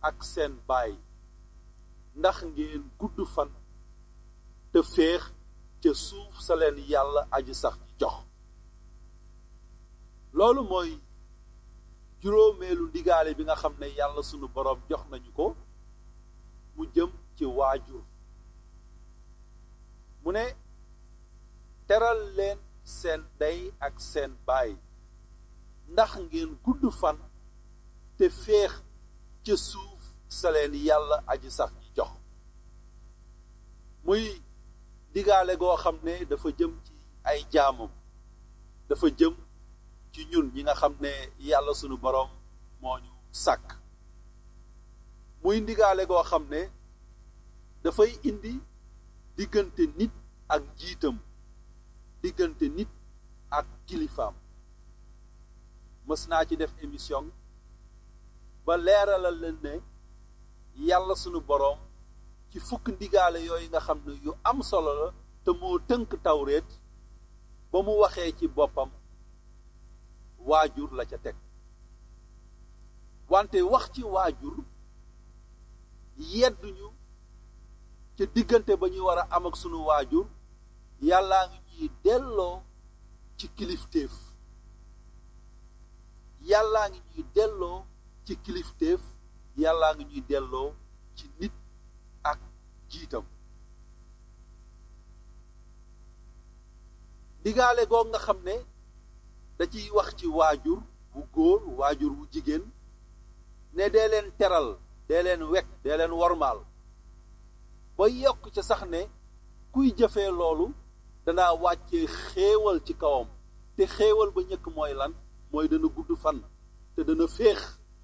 ak seen baay ndax ngeen gudd fan te féex ca suuf sa leen yàlla aji sax ci jox loolu mooy juróomeelu ndigaale bi nga xam ne yàlla sunu boroom jox nañu ko mu jëm ci waajur mu ne teral leen seen ndey ak seen baay ndax ngeen gudd fan te féex ca suuf sa leen yàlla aji sax ci jox muy digaale goo xam ne dafa jëm ci ay jaamam dafa jëm ci ñun ñi nga xam ne yàlla sunu boroom moo ñu sàkk muy ndigaale goo xam ne dafay indi diggante nit ak njiitam diggante nit ak kilifaam mës naa ci def émission ba leeralal leen ne yàlla sunu boroom ci fukk ndigaale yooyu nga xam ne yu am solo la te moo tënk tawreet ba mu waxee ci boppam waajur la ca teg wante wax ci waajur yedduñu ca diggante ba ñuy war a am ak sunu waajur yàllaa ngi ñuy delloo ci kilifteef yàllaa ngi ñuy delloo ci kilifteef yàllaa ngi ñuy delloo ci nit ak jiitam digaale goog nga xam ne da ciy wax ci waajur wu góor waajur wu jigéen ne dee leen teral dee leen wekk dee leen wormaal ba yokk ca sax ne kuy jëfee loolu danaa wàccee xéewal ci kawam te xéewal ba ñëkk mooy lan mooy dana gudd fan te dana féex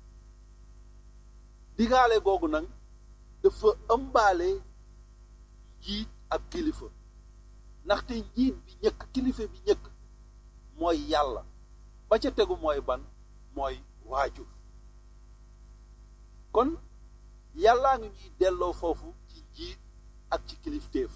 digaale googu nag dafa ëmbaale njiit ak kilifa ndaxte njiit bi ñëkk kilifa bi ñëkk mooy yàlla ba ca tegu mooy ban mooy waajur kon yàllaa ngi ñuy delloo foofu ci njiit ak ci kilifteef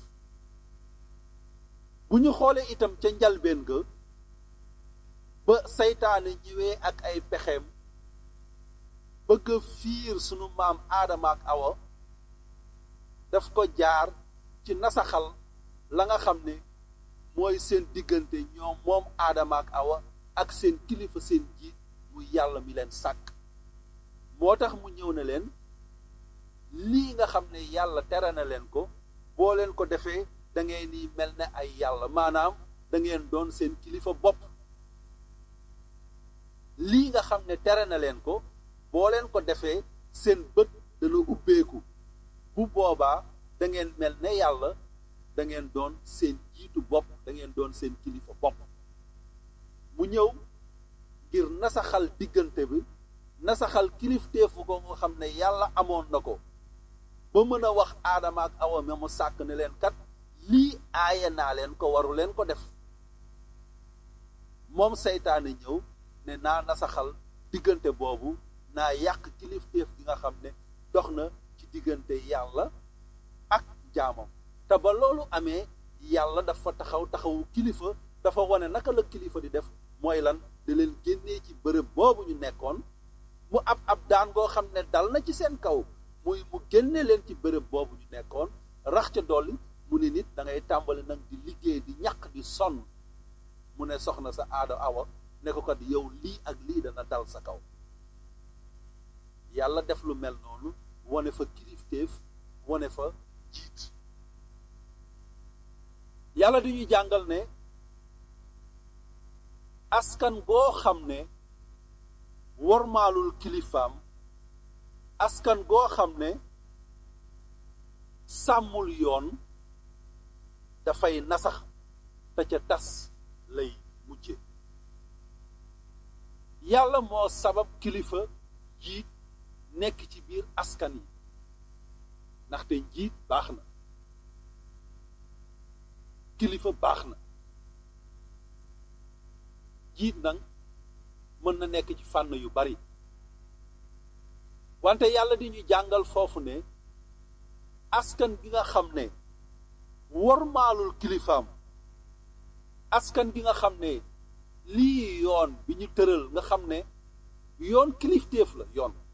bu ñu xoolee itam ca njalbeen ga ba seytaane ñëwee ak ay pexeem bëgg a fiir sunu maam aadama ak awa daf ko jaar ci nasaxal la nga xam ne mooy seen diggante ñoom moom aadama ak awa ak seen kilifa seen jiit mu yàlla mi leen sàkk moo tax mu ñëw na leen lii nga xam ne yàlla tere na leen ko boo leen ko defee da ngeen ni mel ne ay yàlla maanaam da ngeen doon seen kilifa bopp lii nga xam ne tere na leen ko boo leen ko defee seen bët dana ubbeeku bu boobaa da ngeen mel ne yàlla da ngeen doon seen jiitu bopp da ngeen doon seen kilifa bopp mu ñëw ngir nasaxal diggante bi nasaxal kilifteefu ko nga xam ne yàlla amoon na ko ba mën a wax aadama ak awa ma mu sàkk ne leen kat lii aaye naa leen ko waru leen ko def moom seytaane ñëw ne naa nasaxal diggante boobu naa yàq kilifteef gi nga xam ne dox na ci diggante yàlla ak jaamam te ba loolu amee yàlla dafa taxawu kilifa dafa wane naka la kilifa di def mooy lan di leen génnee ci bërëb boobu ñu nekkoon mu ab daan goo xam ne dal na ci seen kaw muy mu génne leen ci bërëb boobu ñu nekkoon rax ca dolli mu ne nit da ngay tàmbali nag di liggéey di ñàq di sonn mu ne soxna sa aada awa ne ko kat yow lii ak lii dana dal sa kaw yàlla def lu mel noonu wane fa kilifteef wane fa jiit yàlla di ñuy jàngal ne askan goo xam ne wormaalul kilifaam askan goo xam ne sàmmul yoon dafay nasax te ca tas lay mujje yàlla moo sabab kilifa njiit nekk ci biir askan yi ndaxte njiit baax na kilifa baax na njiit nag mën na nekk ci fànn yu bari wante yàlla di ñu jàngal foofu ne askan gi nga xam ne wormaalul kilifaam askan gi nga xam ne lii yoon bi ñu tëral nga xam ne yoon kilifteef la yoon